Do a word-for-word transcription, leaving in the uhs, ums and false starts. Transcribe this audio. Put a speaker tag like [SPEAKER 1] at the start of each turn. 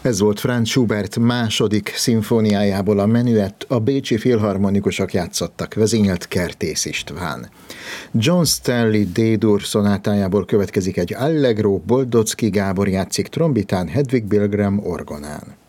[SPEAKER 1] Ez volt Franz Schubert második szimfóniájából a menüet, a bécsi filharmonikusok játszottak, vezényelt Kertész István. John Stanley D-dur szonátájából következik egy allegro, Boldocki Gábor játszik trombitán, Hedvig Bilgram orgonán.